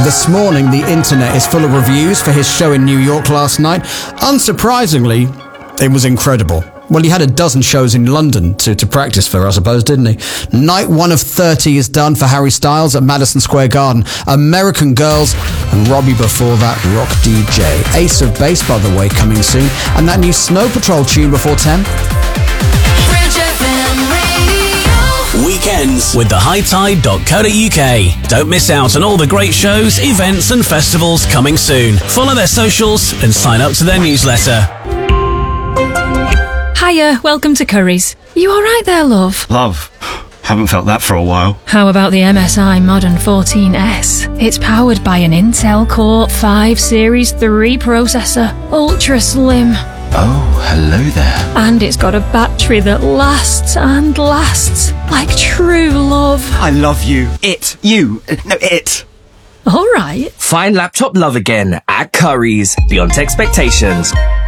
This morning, the internet is full of reviews for his show in New York last night. Unsurprisingly, it was incredible. Well, he had a dozen shows in London to practice for, I suppose, didn't he? Night 1 of 30 is done for Harry Styles at Madison Square Garden. American Girls, and Robbie before that, Rock DJ. Ace of Base, by the way, coming soon. And that new Snow Patrol tune before 10. Weekends with theHighTide.co.uk. Don't miss out on all the great shows, events and festivals coming soon. Follow their socials and sign up to their newsletter. Hiya, welcome to Curry's. You alright there, love? Love? Haven't felt that for a while. How about the MSI Modern 14S? It's powered by an Intel Core 5 Series 3 processor. Ultra slim. Oh, hello there. And it's got a battery that lasts and lasts. Like true love. I love you. It. You. No, it. Alright. Find laptop love again at Curry's. Beyond expectations.